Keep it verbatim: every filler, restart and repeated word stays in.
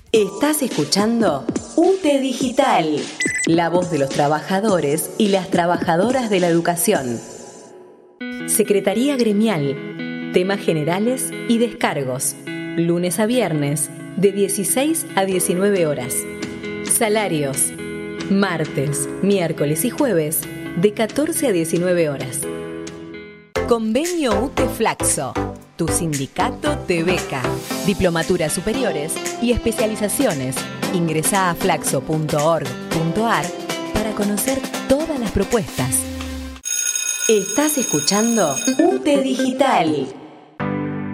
Estás escuchando U T E Digital, la voz de los trabajadores y las trabajadoras de la educación. Secretaría Gremial, temas generales y descargos, lunes a viernes, de dieciséis a diecinueve horas. Salarios, martes, miércoles y jueves, de catorce a diecinueve horas. Convenio U T E Flaxo. Tu sindicato te beca. Diplomaturas superiores y especializaciones. Ingresá a flaxo punto org punto ar para conocer todas las propuestas. Estás escuchando U T E Digital.